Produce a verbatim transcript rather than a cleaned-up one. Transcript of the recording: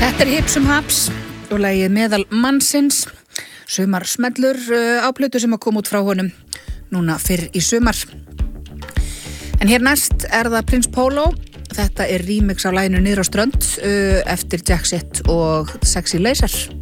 Þetta er Hipsum Haps og lagið Meðal mannsins, sumar smellur uh, á plötu sem að koma út frá honum núna fyrr í sumar. En hér næst er það Prins Polo, þetta er remix á laginu Niður á strönd uh, eftir Jackset og Sexy Laser.